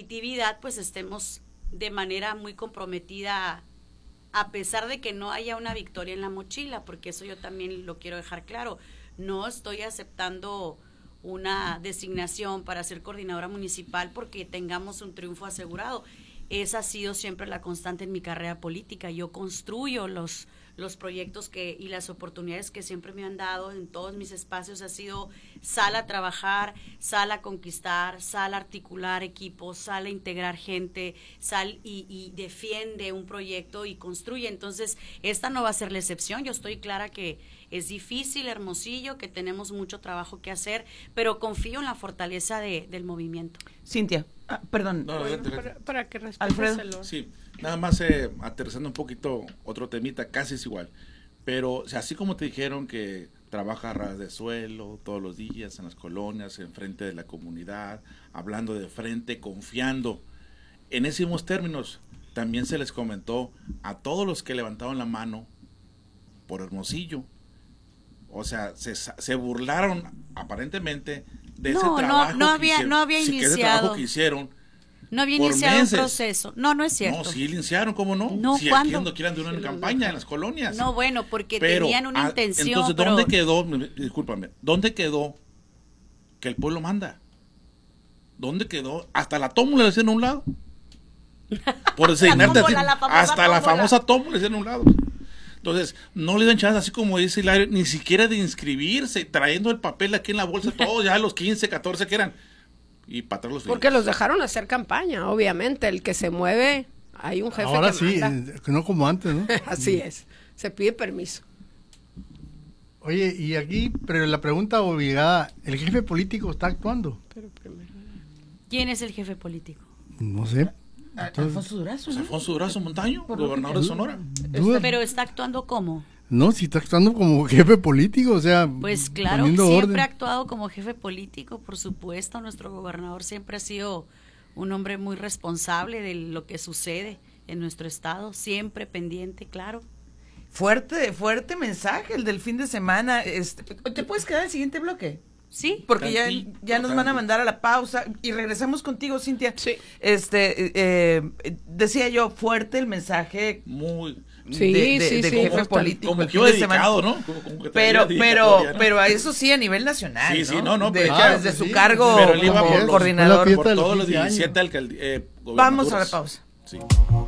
competitividad, pues estemos de manera muy comprometida, a pesar de que no haya una victoria en la mochila, porque eso yo también lo quiero dejar claro. No estoy aceptando una designación para ser coordinadora municipal porque tengamos un triunfo asegurado. Esa ha sido siempre la constante en mi carrera política. Yo construyo los proyectos y las oportunidades que siempre me han dado en todos mis espacios. Ha sido sal a trabajar, sal a conquistar, sal a articular equipos, sal a integrar gente, sal y defiende un proyecto y construye. Entonces, esta no va a ser la excepción. Yo estoy clara que es difícil, Hermosillo, que tenemos mucho trabajo que hacer, pero confío en la fortaleza del movimiento. Cintia, perdón. No, para que Alfredo. Sí, nada más aterrizando un poquito otro temita, casi es igual. Pero o sea, así como te dijeron que trabaja a ras de suelo todos los días en las colonias, en frente de la comunidad, hablando de frente, confiando, en esos mismos términos también se les comentó a todos los que levantaron la mano por Hermosillo. O sea, se burlaron aparentemente de ese trabajo no había iniciado. ese trabajo que hicieron. No había iniciado un proceso. No es cierto. No, sí iniciaron, ¿cómo no? No, si ¿cuándo? aquí quieren de una campaña en las colonias. No, bueno, porque tenían una intención. Entonces, ¿dónde quedó? Discúlpame, ¿dónde quedó que el pueblo manda? ¿Dónde quedó? Hasta la tómbola le hacían a un lado. Por designarte así, hasta la famosa tómbola le hacían a un lado. Entonces, no le dan chance, así como dice Hilario, ni siquiera de inscribirse, trayendo el papel aquí en la bolsa, todos ya los 15, 14 que eran. Y para atrás los Porque los dejaron hacer campaña, obviamente. El que se mueve, hay un jefe ahora que manda. Sí, no como antes, ¿no? Así es, se pide permiso. Oye, y aquí, pero la pregunta obligada, ¿el jefe político está actuando? ¿Quién es el jefe político? No sé. Alfonso Durazo. Pues Alfonso Durazo Montaño, gobernador de Sonora. Pero está actuando ¿cómo? No, si está actuando como jefe político, o sea, pues claro, siempre ha actuado como jefe político, por supuesto. Nuestro gobernador siempre ha sido un hombre muy responsable de lo que sucede en nuestro estado, siempre pendiente, claro. Fuerte mensaje el del fin de semana. ¿Te puedes quedar el siguiente bloque? Sí. Porque ya nos van a mandar a la pausa y regresamos contigo, Cintia. Sí. Decía yo, fuerte el mensaje. Muy de jefe político. Como que yo dedicado, ¿no? Como pero a eso sí a nivel nacional. Sí, desde su cargo pero él iba como por coordinador. Por todos los 17 alcaldías. Vamos a la pausa. Sí.